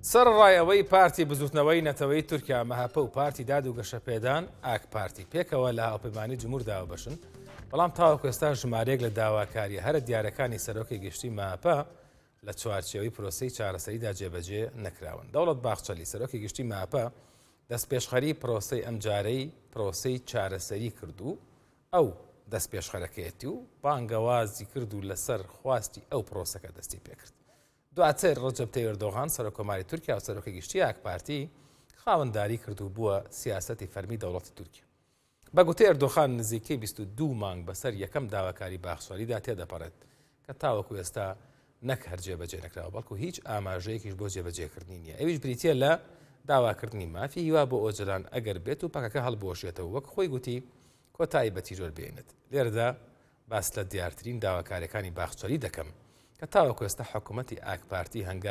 سەرڕای ئەوەی پارتی بزوتنەوەی نەتەوەی تورکیا مەهاپە و پارتی داد و گەشەپێدان ئاک پارتی پێکەوە لە هاوپەیمانی جمهور داوە بەشن، بەڵام تاوەکو ئێستا ژمارەیەک لە داواکاریە هەرە دیارەکانی سەرۆکی گشتی مەهاپە لە چوارچێوەی پرۆسەی چارەسەریدا جێبەجێ نەکراون. دەوڵەت باخچەلی سەرۆکی گشتی مەهاپە دەستپێشخەری پرۆسەی ئەمجارەی پرۆسەی چارەسەری کردو ئەو دەستپێشخەرەکەیەتی و بانگەوازی کرد و لەسەر خواستی ئەو پرۆسەکە دەستی پێکرد. دواتر ڕەجەب تەیب ئەردۆغان سەرۆکۆماری تورکیا و سەرۆکی گشتی ئاک پارتی خاوەنداری کرد و بووە سیاسەتی فەرمی دەوڵەتی تورکیا. بە گوتەی ئەردۆغان نزیکەی 22 مانگ بەسەر یەکەم داواکاری باخچەلیدا تێدەپەڕێت کە تاوەکو ئێستا نەک هەر جێبەجێ نەکراوە بەڵکو هیچ ئاماژەیەکیش بۆ جێبەجێکردنی نییە. ئەویش بریتیە لە داواکردنی مافی هیوا بۆ ئۆجلان ئەگەر بێت و پەکەکە هەڵبۆشێتەوە وەک خۆی گوتی کۆتایی بە تیرۆر بێنێت. لێرەدا باس لە دیارترین داواکاریەکانی باخچەلی دەکەم کە تاوەکو ئێستا حکوومەتی ئاک پارتی هەنگاوی